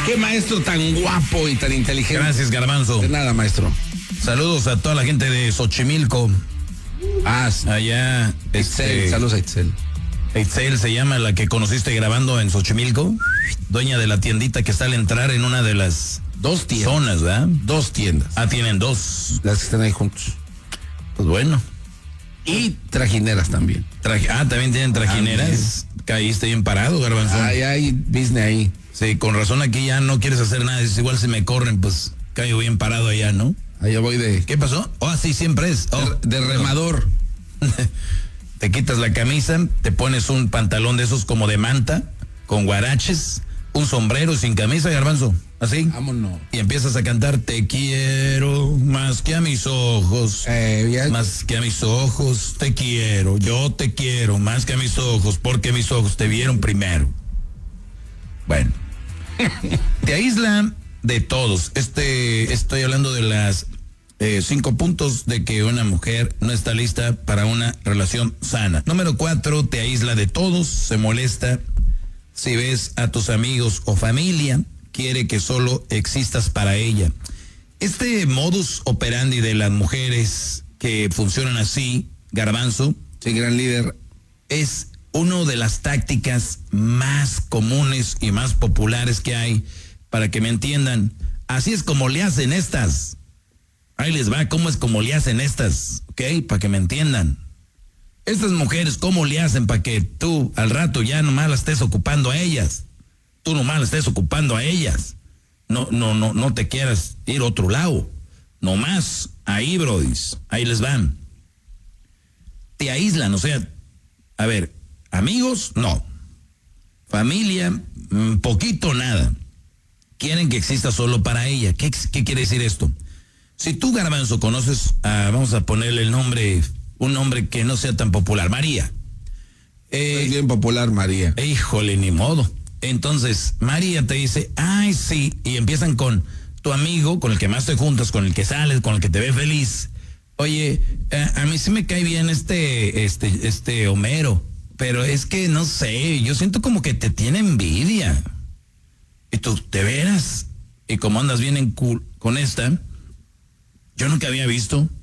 Qué maestro tan guapo y tan inteligente. Gracias, Garbanzo. De nada, maestro. Saludos a toda la gente de Xochimilco. Allá. Saludos a Itzel. Itzel se llama la que conociste grabando en Xochimilco. Dueña de la tiendita que está al entrar en una de las 2 tiendas. Zonas, ¿verdad? 2 tiendas. Tienen 2. Las que están ahí juntos. Pues bueno. Y trajineras también. También tienen trajineras. Caíste bien parado, Garbanzo. Hay business ahí. Sí, con razón aquí ya no quieres hacer nada. Es igual si me corren, pues caigo bien parado allá, ¿no? Allá voy de... ¿Qué pasó? Sí, siempre es. De remador. Te quitas la camisa, te pones un pantalón de esos como de manta, con guaraches, un sombrero sin camisa, Garbanzo. Así. Vámonos. Y empiezas a cantar: te quiero más que a mis ojos. Más que a mis ojos te quiero. Yo te quiero más que a mis ojos, porque mis ojos te vieron primero. Bueno. Te aísla de todos. Estoy hablando de las 5 puntos de que una mujer no está lista para una relación sana. Número 4, te aísla de todos, se molesta si ves a tus amigos o familia, quiere que solo existas para ella. Este modus operandi de las mujeres que funcionan así, Garbanzo, sí, gran líder, es una de las tácticas más comunes y más populares que hay, para que me entiendan. Así es como le hacen estas. Ahí les va cómo es como le hacen estas, ¿ok? Para que me entiendan. Estas mujeres, ¿cómo le hacen para que tú al rato ya nomás las estés ocupando a ellas? Tú nomás las estés ocupando a ellas. No te quieras ir a otro lado. Nomás ahí, brodis. Ahí les van. Te aíslan, o sea, a ver, amigos, no. Familia, poquito, nada. Quieren que exista solo para ella. ¿Qué quiere decir esto? Si tú, Garbanzo, conoces vamos a ponerle el nombre, un nombre que no sea tan popular, María. Es bien popular, María. Híjole, ni modo. Entonces, María te dice, ay, sí, y empiezan con tu amigo, con el que más te juntas, con el que sales, con el que te ve feliz. Oye, a mí sí me cae bien este Homero, pero es que no sé, yo siento como que te tiene envidia. Y tú, ¿te veras? Y como andas bien con esta, yo nunca había visto